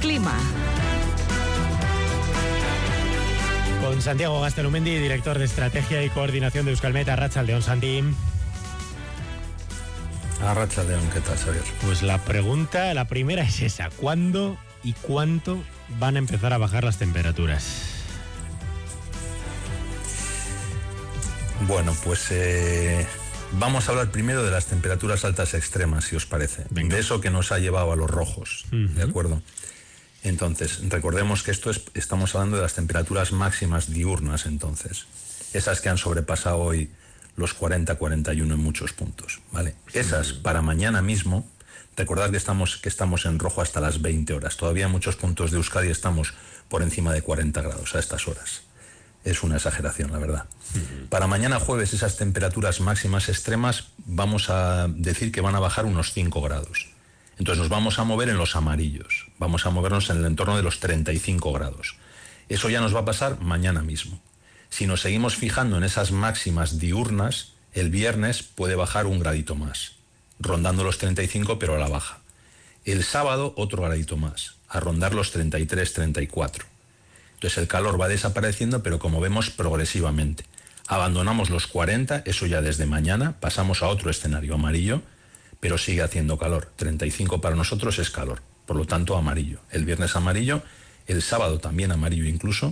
Clima. Con Santiago Gastelumendi, director de Estrategia y Coordinación de Euskalmet. Arratsaldeon, Santi. Arratsaldeon, ¿qué tal, Xavier? Pues la primera es esa. ¿Cuándo y cuánto van a empezar a bajar las temperaturas? Bueno, pues vamos a hablar primero de las temperaturas altas extremas, si os parece. Venga. De eso que nos ha llevado a los rojos, ¿de acuerdo? Entonces, recordemos que estamos hablando de las temperaturas máximas diurnas, entonces. Esas que han sobrepasado hoy los 40-41 en muchos puntos, ¿vale? Esas, para mañana mismo, recordad que estamos en rojo hasta las 20 horas. Todavía en muchos puntos de Euskadi estamos por encima de 40 grados a estas horas. Es una exageración, la verdad. Para mañana jueves, esas temperaturas máximas extremas, vamos a decir que van a bajar unos 5 grados. Entonces nos vamos a mover en los amarillos. Vamos a movernos en el entorno de los 35 grados. Eso ya nos va a pasar mañana mismo. Si nos seguimos fijando en esas máximas diurnas, el viernes puede bajar un gradito más, rondando los 35, pero a la baja. El sábado, otro gradito más, a rondar los 33, 34. Entonces el calor va desapareciendo, pero como vemos, progresivamente. Abandonamos los 40, eso ya desde mañana, pasamos a otro escenario amarillo, pero sigue haciendo calor. 35 para nosotros es calor, por lo tanto amarillo. El viernes amarillo, el sábado también amarillo incluso,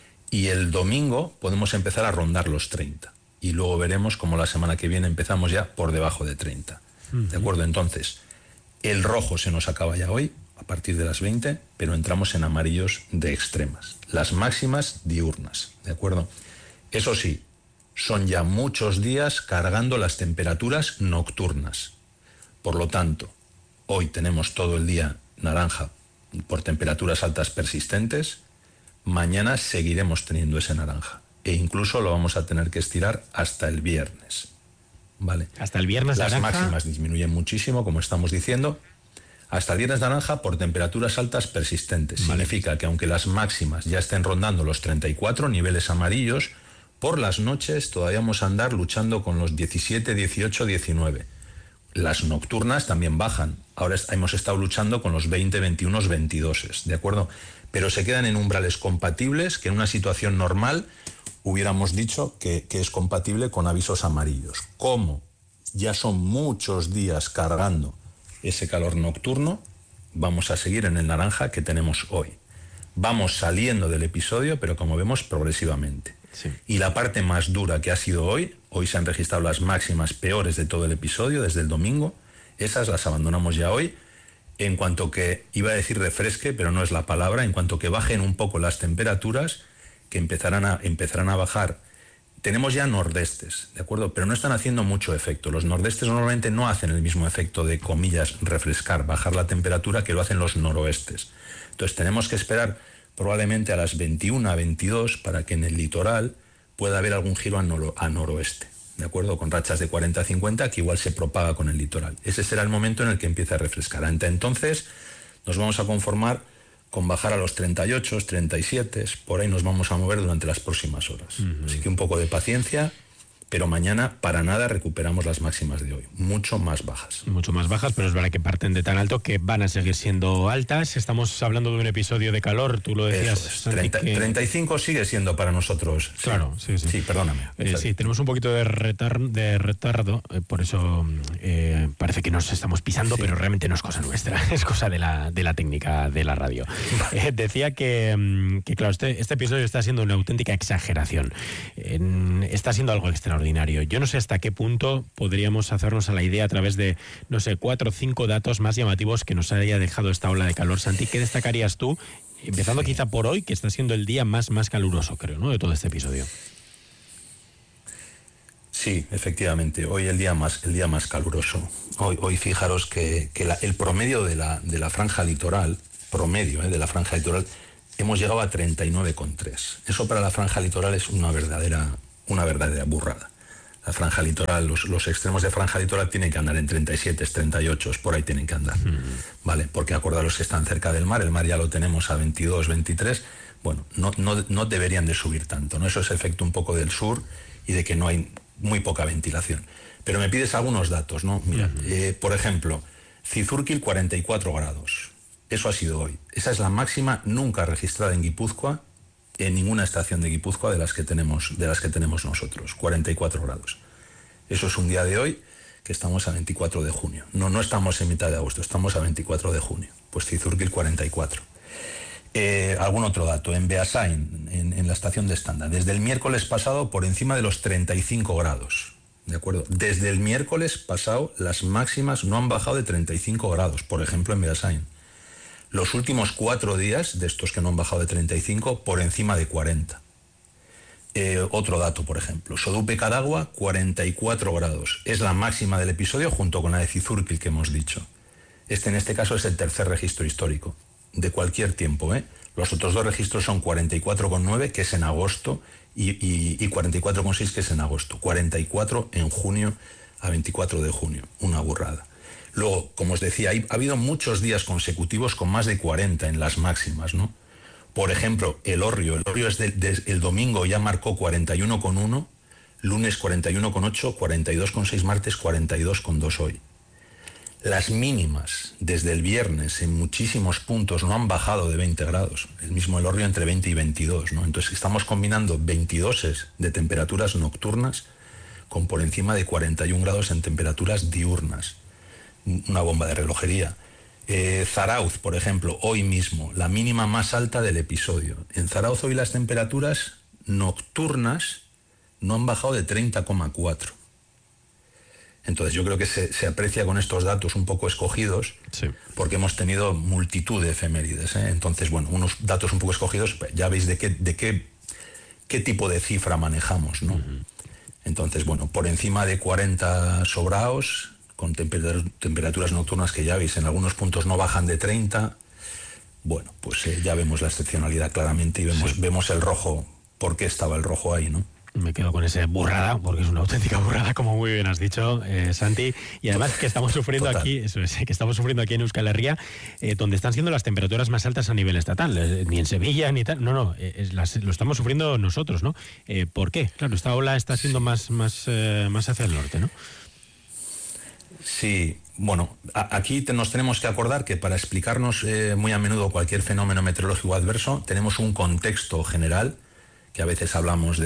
y el domingo podemos empezar a rondar los 30. Y luego veremos cómo la semana que viene empezamos ya por debajo de 30. ¿De acuerdo? Entonces, el rojo se nos acaba ya hoy, a partir de las 20, pero entramos en amarillos de extremas. Las máximas diurnas, ¿de acuerdo? Eso sí, son ya muchos días cargando las temperaturas nocturnas. Por lo tanto, hoy tenemos todo el día naranja por temperaturas altas persistentes. Mañana seguiremos teniendo ese naranja. E incluso lo vamos a tener que estirar hasta el viernes. ¿Vale? Hasta el viernes las naranja. Máximas disminuyen muchísimo, como estamos diciendo. Hasta el viernes naranja por temperaturas altas persistentes. Vale. Significa que aunque las máximas ya estén rondando los 34 niveles amarillos, por las noches todavía vamos a andar luchando con los 17, 18, 19. Las nocturnas también bajan. Ahora hemos estado luchando con los 20, 21, 22, ¿de acuerdo? Pero se quedan en umbrales compatibles que en una situación normal hubiéramos dicho que es compatible con avisos amarillos. Como ya son muchos días cargando ese calor nocturno, vamos a seguir en el naranja que tenemos hoy. Vamos saliendo del episodio, pero como vemos, progresivamente. Sí. Y la parte más dura que ha sido hoy se han registrado las máximas peores de todo el episodio, desde el domingo. Esas las abandonamos ya hoy. En cuanto que, iba a decir refresque, pero no es la palabra, en cuanto que bajen un poco las temperaturas, que empezarán a bajar. Tenemos ya nordestes, ¿de acuerdo? Pero no están haciendo mucho efecto. Los nordestes normalmente no hacen el mismo efecto de, comillas, refrescar, bajar la temperatura que lo hacen los noroestes. Entonces tenemos que esperar probablemente a las 21, a 22, para que en el litoral pueda haber algún giro a noroeste, ¿de acuerdo? Con rachas de 40 a 50, que igual se propaga con el litoral. Ese será el momento en el que empiece a refrescar. Entonces nos vamos a conformar con bajar a los 38, 37, por ahí nos vamos a mover durante las próximas horas. Así que un poco de paciencia, pero mañana para nada recuperamos las máximas de hoy, mucho más bajas. Mucho más bajas, pero es verdad que parten de tan alto que van a seguir siendo altas. Estamos hablando de un episodio de calor, tú lo decías. Eso es. 35 sigue siendo para nosotros. Claro, sí. Sí, perdóname. Sí, tenemos un poquito de retardo, por eso parece que nos estamos pisando, sí. Pero realmente no es cosa nuestra, es cosa de la técnica de la radio. Decía que claro, este episodio está siendo una auténtica exageración. Está siendo algo extraordinario. Yo no sé hasta qué punto podríamos hacernos a la idea a través de, 4 o 5 datos más llamativos que nos haya dejado esta ola de calor. Santi, ¿qué destacarías tú? Empezando quizá por hoy, que está siendo el día más caluroso, creo, ¿no?, de todo este episodio. Sí, efectivamente, hoy el día más caluroso. Hoy fijaros que el promedio de la franja litoral, de la franja litoral, hemos llegado a 39,3. Eso para la franja litoral es una verdadera burrada. La franja litoral, los extremos de franja litoral tienen que andar en 37, 38, por ahí tienen que andar. ¿Vale? Porque acordaros que están cerca del mar, el mar ya lo tenemos a 22, 23, bueno, no deberían de subir tanto, ¿no? Eso es efecto un poco del sur y de que no hay muy poca ventilación. Pero me pides algunos datos, ¿no? Mira, por ejemplo, Cizurkil 44 grados, Eso ha sido hoy. Esa es la máxima nunca registrada en Guipúzcoa, en ninguna estación de Guipúzcoa de las que tenemos nosotros, 44 grados. Eso es un día de hoy, que estamos a 24 de junio. No estamos en mitad de agosto, estamos a 24 de junio. Pues Cizurkil 44. Algún otro dato, en Beasain, en la estación de Estanda, desde el miércoles pasado por encima de los 35 grados. ¿De acuerdo? Desde el miércoles pasado las máximas no han bajado de 35 grados, por ejemplo en Beasain. Los últimos 4 días, de estos que no han bajado de 35, por encima de 40. Otro dato, por ejemplo, Sodupe-Cadagua, 44 grados. Es la máxima del episodio junto con la de Cizurkil que hemos dicho. En este caso es el tercer registro histórico, de cualquier tiempo. Los otros 2 registros son 44,9, que es en agosto, y 44,6, que es en agosto. 44 en junio a 24 de junio. Una burrada. Luego, como os decía, ha habido muchos días consecutivos con más de 40 en las máximas, ¿no? Por ejemplo, el Hórreo es el domingo ya marcó 41,1, lunes 41,8, 42,6 martes, 42,2 hoy. Las mínimas desde el viernes en muchísimos puntos no han bajado de 20 grados. El mismo el Hórreo entre 20 y 22, ¿no? Entonces estamos combinando 22 de temperaturas nocturnas con por encima de 41 grados en temperaturas diurnas. Una bomba de relojería. Zarauz, por ejemplo, hoy mismo, la mínima más alta del episodio. En Zarauz hoy las temperaturas nocturnas no han bajado de 30,4. Entonces yo creo que se aprecia con estos datos un poco escogidos, sí, porque hemos tenido multitud de efemérides. Entonces, bueno, unos datos un poco escogidos, ya veis de qué tipo de cifra manejamos, ¿no? Uh-huh. Entonces, bueno, por encima de 40 sobraos, con temperaturas nocturnas que ya veis, en algunos puntos no bajan de 30. Bueno, pues ya vemos la excepcionalidad claramente y vemos el rojo, por qué estaba el rojo ahí, ¿no? Me quedo con ese burrada, porque es una auténtica burrada, como muy bien has dicho, Santi. Y además que estamos sufriendo aquí, que estamos sufriendo aquí en Euskal Herria, donde están siendo las temperaturas más altas a nivel estatal. Ni en Sevilla, ni tal. No, lo estamos sufriendo nosotros, ¿no? ¿Por qué? Claro, esta ola está siendo más hacia el norte, ¿no? Sí, bueno, aquí nos tenemos que acordar que para explicarnos muy a menudo cualquier fenómeno meteorológico adverso, tenemos un contexto general, que a veces hablamos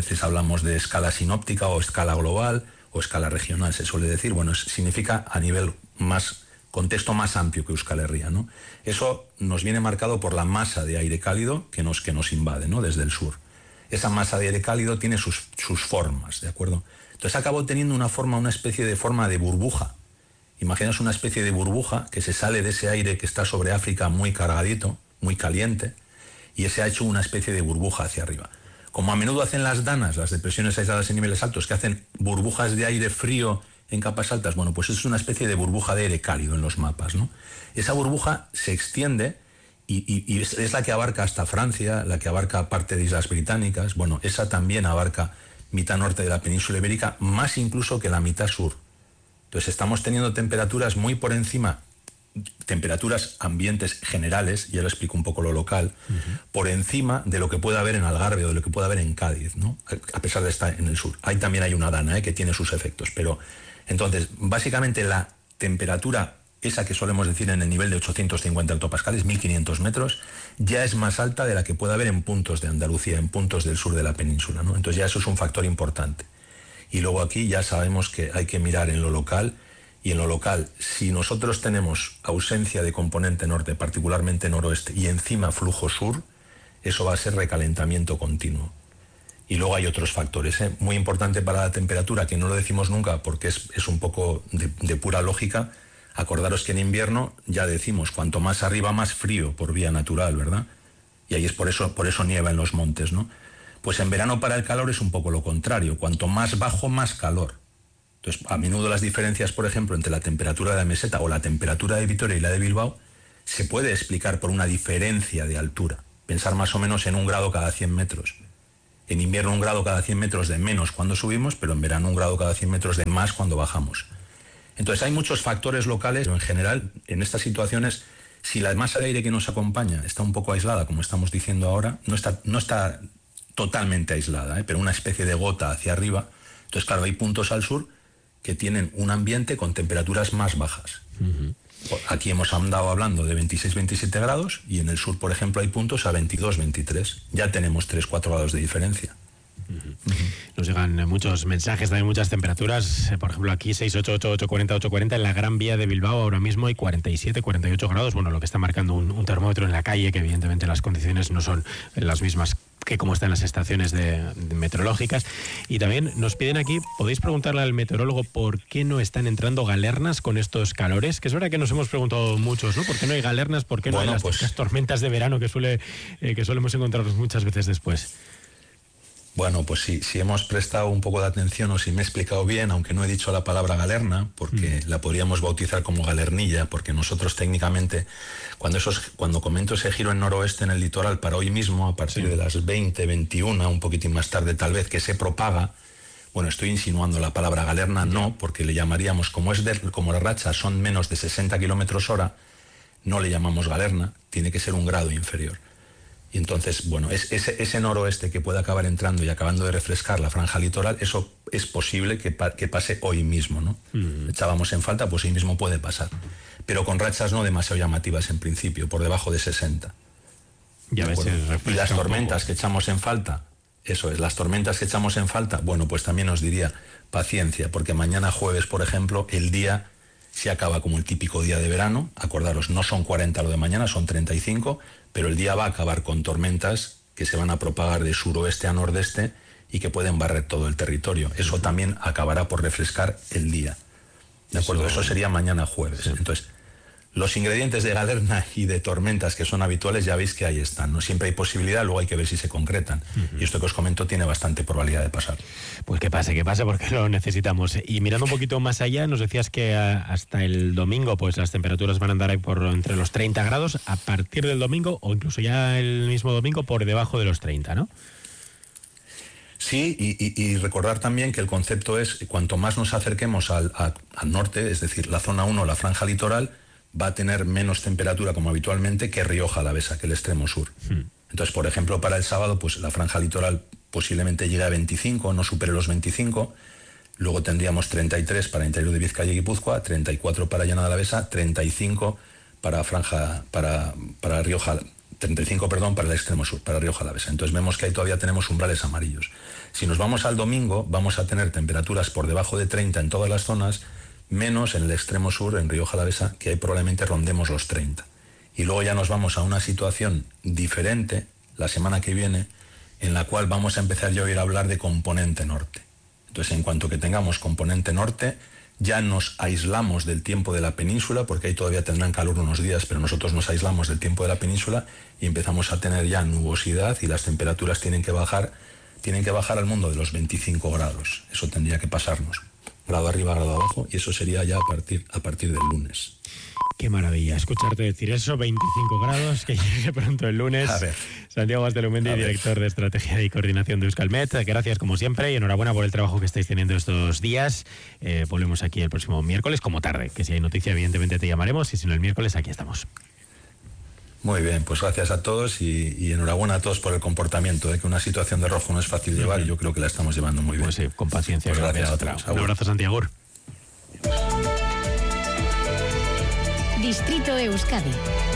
de escala sinóptica o escala global o escala regional, se suele decir. Bueno, significa a nivel contexto más amplio que Euskal Herria, ¿no? Eso nos viene marcado por la masa de aire cálido que nos invade, ¿no? Desde el sur. Esa masa de aire cálido tiene sus formas, ¿de acuerdo? Entonces acabó teniendo una especie de forma de burbuja. Imaginaos una especie de burbuja que se sale de ese aire que está sobre África muy cargadito, muy caliente, y ese ha hecho una especie de burbuja hacia arriba. Como a menudo hacen las danas, las depresiones aisladas en niveles altos, que hacen burbujas de aire frío en capas altas, bueno, pues es una especie de burbuja de aire cálido en los mapas, ¿no? Esa burbuja se extiende y es la que abarca hasta Francia, la que abarca parte de Islas Británicas. Bueno, esa también abarca mitad norte de la península ibérica, más incluso que la mitad sur. Entonces estamos teniendo temperaturas muy por encima, temperaturas ambientes generales, ya lo explico un poco lo local, uh-huh, por encima de lo que puede haber en Algarve o de lo que puede haber en Cádiz, ¿no? A pesar de estar en el sur. Ahí también hay una dana, que tiene sus efectos, pero entonces básicamente la temperatura, esa que solemos decir en el nivel de 850 hectopascales, 1500 metros, ya es más alta de la que puede haber en puntos de Andalucía, en puntos del sur de la península, ¿no? Entonces ya eso es un factor importante. Y luego aquí ya sabemos que hay que mirar en lo local, y en lo local, si nosotros tenemos ausencia de componente norte, particularmente noroeste, y encima flujo sur, eso va a ser recalentamiento continuo. Y luego hay otros factores, muy importante para la temperatura, que no lo decimos nunca porque es un poco de pura lógica. Acordaros que en invierno ya decimos, cuanto más arriba, más frío por vía natural, ¿verdad? Y ahí es por eso nieva en los montes, ¿no? Pues en verano para el calor es un poco lo contrario, cuanto más bajo, más calor. Entonces, a menudo las diferencias, por ejemplo, entre la temperatura de la meseta o la temperatura de Vitoria y la de Bilbao, se puede explicar por una diferencia de altura. Pensar más o menos en 1 grado cada 100 metros. En invierno 1 grado cada 100 metros de menos cuando subimos, pero en verano 1 grado cada 100 metros de más cuando bajamos. Entonces hay muchos factores locales, pero en general, en estas situaciones, si la masa de aire que nos acompaña está un poco aislada, como estamos diciendo ahora, no está totalmente aislada, pero una especie de gota hacia arriba. Entonces, claro, hay puntos al sur que tienen un ambiente con temperaturas más bajas. Uh-huh. Aquí hemos andado hablando de 26-27 grados y en el sur, por ejemplo, hay puntos a 22-23. Ya tenemos 3-4 grados de diferencia. Nos llegan muchos mensajes, también muchas temperaturas. Por ejemplo, aquí 688-840-840 en la Gran Vía de Bilbao ahora mismo hay 47-48 grados. Bueno, lo que está marcando un termómetro en la calle, que evidentemente las condiciones no son las mismas que como están las estaciones meteorológicas. Y también nos piden aquí, podéis preguntarle al meteorólogo por qué no están entrando galernas con estos calores, que es verdad que nos hemos preguntado muchos, ¿no? ¿Por qué no hay galernas? ¿Por qué no hay las típicas tormentas de verano que solemos encontrarnos muchas veces después? Bueno, pues si hemos prestado un poco de atención o si me he explicado bien, aunque no he dicho la palabra galerna, porque la podríamos bautizar como galernilla, porque nosotros técnicamente, cuando comento ese giro en noroeste en el litoral para hoy mismo, a partir de las 20, 21, un poquitín más tarde tal vez, que se propaga, bueno, estoy insinuando la palabra galerna, no, porque le llamaríamos, como las rachas son menos de 60 kilómetros hora, no le llamamos galerna, tiene que ser un grado inferior. Y entonces, bueno, ese noroeste que puede acabar entrando y acabando de refrescar la franja litoral, eso es posible que pase hoy mismo, ¿no? Echábamos en falta, pues hoy mismo puede pasar. Pero con rachas no demasiado llamativas en principio, por debajo de 60. Ya ves, y las tormentas que echamos en falta, las tormentas que echamos en falta, bueno, pues también os diría paciencia, porque mañana jueves, por ejemplo, el día se acaba como el típico día de verano. Acordaros, no son 40 lo de mañana, son 35, pero el día va a acabar con tormentas que se van a propagar de suroeste a nordeste y que pueden barrer todo el territorio. Eso también acabará por refrescar el día. ¿De acuerdo? Eso sería mañana jueves. Sí. Entonces, los ingredientes de galerna y de tormentas que son habituales ya veis que ahí están. No siempre hay posibilidad, luego hay que ver si se concretan. Y esto que os comento tiene bastante probabilidad de pasar. Pues que pase, porque lo necesitamos. Y mirando un poquito más allá, nos decías que hasta el domingo pues las temperaturas van a andar ahí entre los 30 grados, a partir del domingo o incluso ya el mismo domingo por debajo de los 30, ¿no? Sí, y recordar también que el concepto es, cuanto más nos acerquemos al norte, es decir, la zona 1, la franja litoral, va a tener menos temperatura como habitualmente que Rioja Alavesa, que el extremo sur. Entonces, por ejemplo, para el sábado, pues la franja litoral posiblemente llegue a 25, no supere los 25. Luego tendríamos 33 para interior de Vizcaya y Guipúzcoa, 34 para Llanada Alavesa, 35 para Rioja, 35, perdón, para el extremo sur, para Rioja Alavesa. Entonces vemos que ahí todavía tenemos umbrales amarillos. Si nos vamos al domingo, vamos a tener temperaturas por debajo de 30 en todas las zonas, menos en el extremo sur, en Rioja Alavesa, que ahí probablemente rondemos los 30. Y luego ya nos vamos a una situación diferente la semana que viene, en la cual vamos a empezar ya a oír hablar de componente norte. Entonces, en cuanto que tengamos componente norte, ya nos aislamos del tiempo de la península, porque ahí todavía tendrán calor unos días, pero nosotros nos aislamos del tiempo de la península y empezamos a tener ya nubosidad y las temperaturas tienen que bajar al mundo de los 25 grados. Eso tendría que pasarnos. Grado arriba, grado abajo, y eso sería ya a partir del lunes. Qué maravilla escucharte decir eso, 25 grados, que llegue pronto el lunes. A ver. Santiago Bastelumendi, director de Estrategia y Coordinación de Euskalmet. Gracias como siempre y enhorabuena por el trabajo que estáis teniendo estos días. Volvemos aquí el próximo miércoles como tarde, que si hay noticia evidentemente te llamaremos y si no el miércoles aquí estamos. Muy bien, pues gracias a todos y enhorabuena a todos por el comportamiento, que una situación de rojo no es fácil llevar y yo creo que la estamos llevando muy bien. Pues sí, con paciencia. Pues gracias a todos. Un abrazo, Santiago. Distrito Euskadi.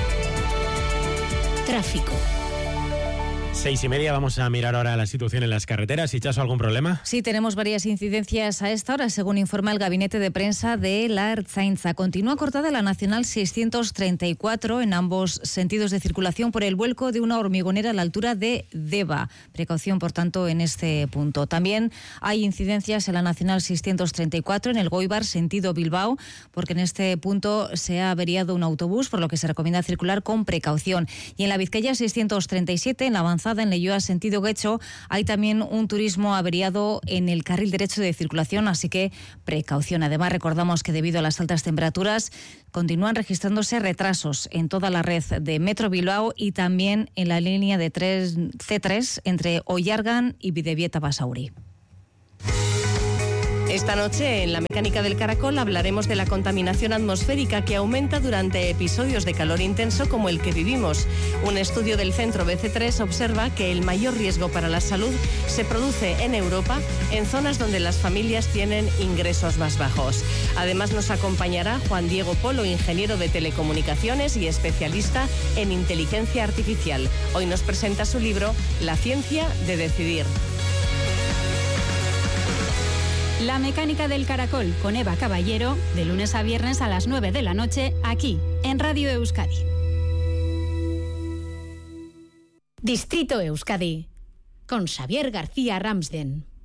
Tráfico. 6:30, vamos a mirar ahora la situación en las carreteras. ¿Ichazo, algún problema? Sí, tenemos varias incidencias a esta hora, según informa el gabinete de prensa de la Ertzaintza. Continúa cortada la Nacional 634 en ambos sentidos de circulación por el vuelco de una hormigonera a la altura de Deva. Precaución, por tanto, en este punto. También hay incidencias en la Nacional 634 en el Goibar, sentido Bilbao, porque en este punto se ha averiado un autobús, por lo que se recomienda circular con precaución. Y en la Vizcaya 637, en la avanzada en Leioa, sentido Guecho, hay también un turismo averiado en el carril derecho de circulación, así que precaución. Además, recordamos que debido a las altas temperaturas continúan registrándose retrasos en toda la red de Metro Bilbao y también en la línea de C3 entre Ollargan y Bidebieta Basauri. Esta noche en La Mecánica del Caracol hablaremos de la contaminación atmosférica que aumenta durante episodios de calor intenso como el que vivimos. Un estudio del Centro BC3 observa que el mayor riesgo para la salud se produce en Europa, en zonas donde las familias tienen ingresos más bajos. Además nos acompañará Juan Diego Polo, ingeniero de telecomunicaciones y especialista en inteligencia artificial. Hoy nos presenta su libro La ciencia de decidir. La Mecánica del Caracol con Eva Caballero, de lunes a viernes a las 9 de la noche, aquí, en Radio Euskadi. Distrito Euskadi, con Xavier García Ramsden.